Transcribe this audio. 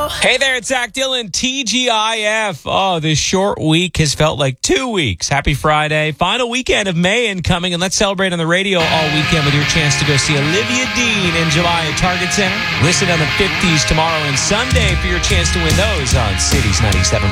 Hey there, it's Zach Dillon, TGIF. Oh, this short week has felt like 2 weeks. Happy Friday. Final weekend of May incoming, and let's celebrate on the radio all weekend with your chance to go see Olivia Dean in July at Target Center. Listen on the 50s tomorrow and Sunday for your chance to win those on Cities 97.